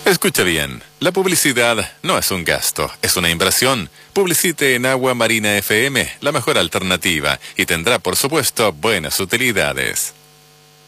Escucha bien, la publicidad no es un gasto, es una inversión. Publicite en Agua Marina FM, la mejor alternativa, y tendrá por supuesto buenas utilidades.